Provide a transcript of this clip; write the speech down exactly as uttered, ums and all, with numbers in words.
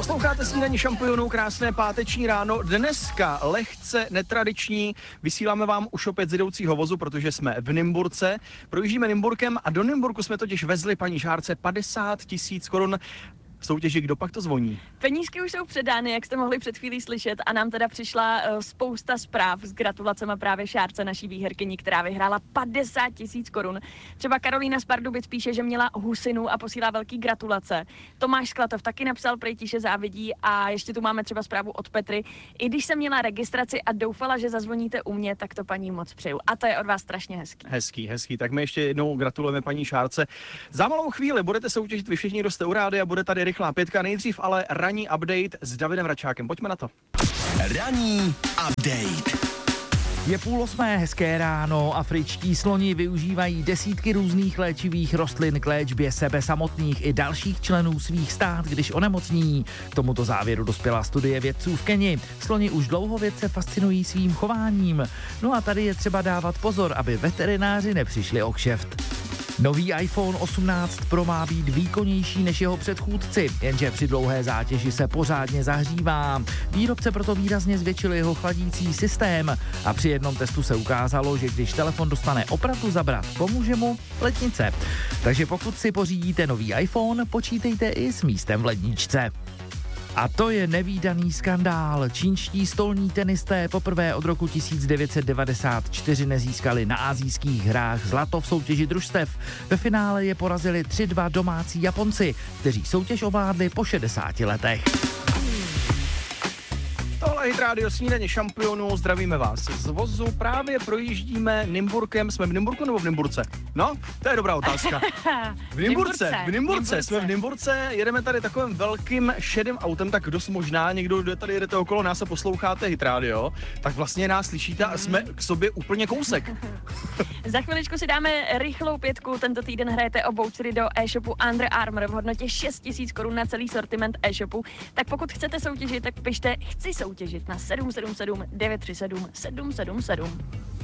Posloucháte Snídaní šampionů, krásné páteční ráno. Dneska lehce netradiční. Vysíláme vám už opět z jedoucího vozu, protože jsme v Nymburce. Projíždíme Nymburkem a do Nymburku jsme totiž vezli paní Šárce padesát tisíc korun. Soutěži, kdo pak to zvoní? Penízky už jsou předány, jak jste mohli před chvílí slyšet, a nám teda přišla uh, spousta zpráv s gratulacemi právě Šárce, naší výherkyni, která vyhrála padesát tisíc korun. Třeba Karolína z Pardubic píše, že měla husinu a posílá velký gratulace. Tomáš Sklatov taky napsal, prej tiše závidí, a ještě tu máme třeba zprávu od Petry. I když jsem měla registraci a doufala, že zazvoníte u mě, tak to paní moc přeju. A to je od vás strašně hezký. Hezký, hezký. Tak my ještě jednou gratulujeme paní Šárce. Za malou chvíli budete soutěžit vy všichni, kdo jste u rádia, bude tady rychlá pětka. Nejdřív ale ranní update s Davidem Račákem. Pojďme na to. Ranní update. Je půl osmé, hezké ráno. Afričtí sloni využívají desítky různých léčivých rostlin k léčbě sebe samotných i dalších členů svých stád, když onemocní. K tomuto závěru dospěla studie vědců v Keni. Sloni už dlouho vědce fascinují svým chováním. No a tady je třeba dávat pozor, aby veterináři nepřišli o kšeft. Nový iPhone osmnáct Pro má být výkonnější než jeho předchůdci, jenže při dlouhé zátěži se pořádně zahřívá. Výrobce proto výrazně zvětšil jeho chladící systém a při jednom testu se ukázalo, že když telefon dostane opravdu zabrat, pomůže mu lednice. Takže pokud si pořídíte nový iPhone, počítejte i s místem v ledničce. A to je nevídaný skandál. Čínští stolní tenisté poprvé od roku tisíc devět set devadesát čtyři nezískali na asijských hrách zlato v soutěži družstev. Ve finále je porazili tři dva domácí Japonci, kteří soutěž ovládli po šedesáti letech. Tohle je Hit Radio Snídaně šampionů, zdravíme vás z vozu, právě projíždíme Nymburkem, jsme v Nymburku nebo v Nymburce? No, to je dobrá otázka. V Nymburce, v Nymburce, jsme v Nymburce, jedeme tady takovým velkým šedým autem, tak dost možná někdo, kdo tady jedete okolo nás a posloucháte Hit Radio, tak vlastně nás slyšíte a jsme k sobě úplně kousek. Za chviličku si dáme rychlou pětku, tento týden hrajete o vouchery do e-shopu Under Armour v hodnotě šest tisíc korun na celý sortiment e-shopu, tak pokud chcete soutěžit, tak pište chci soutěžit na sedm sedm sedm devět tři sedm sedm sedm sedm.